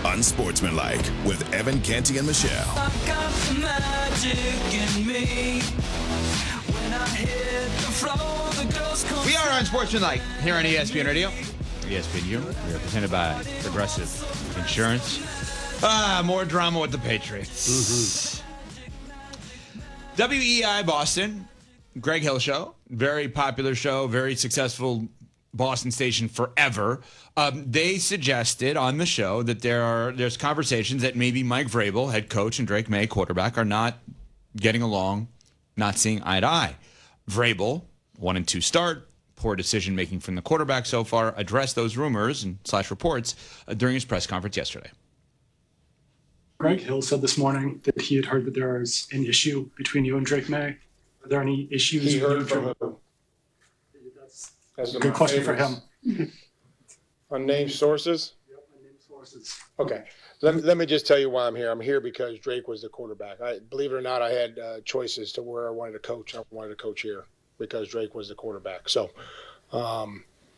Unsportsmanlike with Evan Canty and Michelle. I got the magic in me. When I hit the floor, the girls come. We are Unsportsmanlike here on ESPN Radio. ESPNU. We are presented by Progressive Insurance. More drama with the Patriots. WEI Boston, Greg Hill Show. Very popular show, very successful Boston station forever. They suggested on the show that there's conversations that maybe Mike Vrabel, head coach, and Drake May, quarterback, are not getting along, not seeing eye to eye. Vrabel, 1-2 start, poor decision-making from the quarterback so far, addressed those rumors and / reports during his press conference yesterday. Greg Hill said this morning that he had heard that there is an issue between you and Drake May. Are there any issues? He heard from who? That's a good question for him. Unnamed sources? Yep, unnamed sources. Okay. Let me just tell you why I'm here. I'm here because Drake was the quarterback. Believe it or not, I had choices to where I wanted to coach. I wanted to coach here because Drake was the quarterback. So, I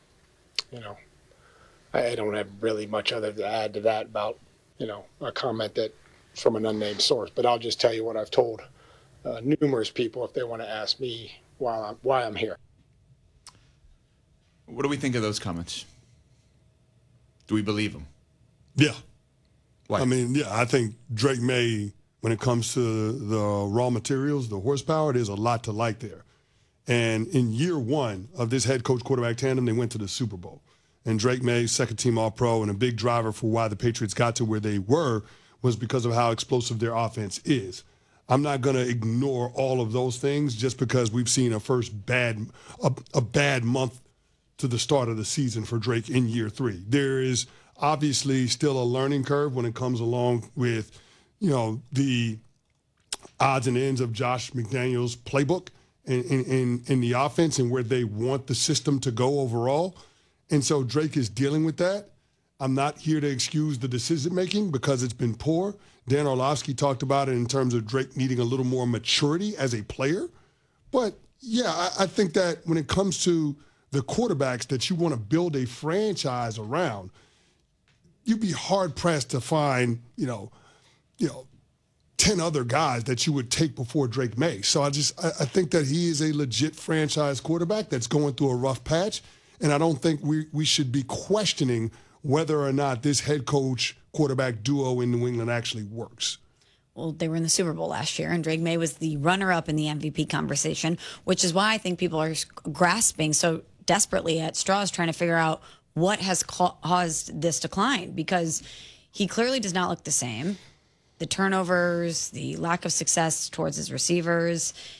don't have really much other to add to that about, a comment that from an unnamed source. But I'll just tell you what I've told numerous people if they want to ask me why I'm here. What do we think of those comments? Do we believe them? Yeah. Why? I think Drake May, when it comes to the raw materials, the horsepower, there's a lot to like there. And in year one of this head coach quarterback tandem, they went to the Super Bowl. And Drake May, second team All-Pro, and a big driver for why the Patriots got to where they were was because of how explosive their offense is. I'm not going to ignore all of those things just because we've seen a bad month to the start of the season for Drake in year three. There is obviously still a learning curve when it comes along with, the odds and ends of Josh McDaniels' playbook in the offense and where they want the system to go overall. And so Drake is dealing with that. I'm not here to excuse the decision-making because it's been poor. Dan Orlovsky talked about it in terms of Drake needing a little more maturity as a player. But, yeah, I think that when it comes to the quarterbacks that you want to build a franchise around, you'd be hard-pressed to find, 10 other guys that you would take before Drake May. So I think that he is a legit franchise quarterback that's going through a rough patch. And I don't think we should be questioning whether or not this head coach quarterback duo in New England actually works. Well, they were in the Super Bowl last year, and Drake May was the runner-up in the MVP conversation, which is why I think people are grasping so desperately at straws trying to figure out what has caused this decline, because he clearly does not look the same. The turnovers, the lack of success towards his receivers,